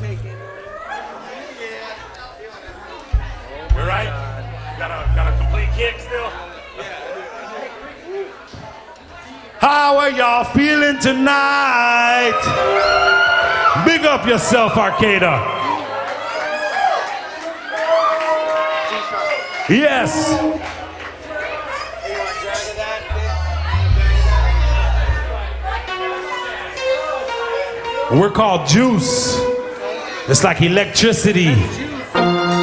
We're right. Got a complete kick still. How are y'all feeling tonight? Big up yourself, Arcada. Yes. We're called Juice. It's like electricity.